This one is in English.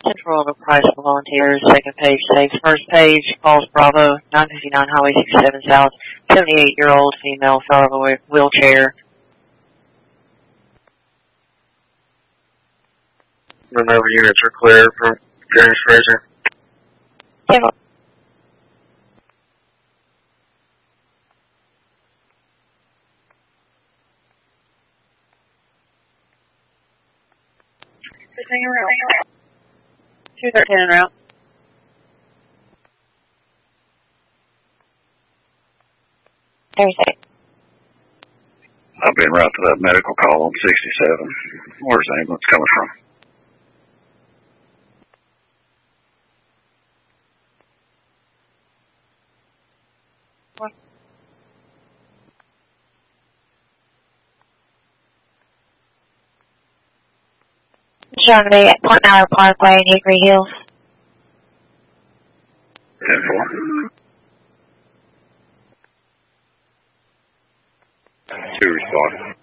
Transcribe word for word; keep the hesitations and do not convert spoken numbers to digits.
Central of Price for Volunteers, second page saves. First page, Falls Bravo, nine fifty-nine Highway sixty-seven South, seventy-eight-year-old female, fell out of a wheelchair. Remember, units are clear for Jerry's Fraser. Ten two thirteen en route. Thursday. I'll be en route to that medical call on sixty-seven. Where's the ambulance coming from? Showing me at Point Mallard Parkway in Hickory Hills. ten four. Two responders.